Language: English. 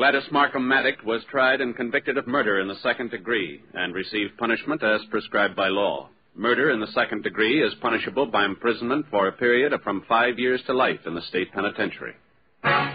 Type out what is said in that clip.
Gladys Markham Maddock was tried and convicted of murder in the second degree and received punishment as prescribed by law. Murder in the second degree is punishable by imprisonment for a period of from 5 years to life in the state penitentiary.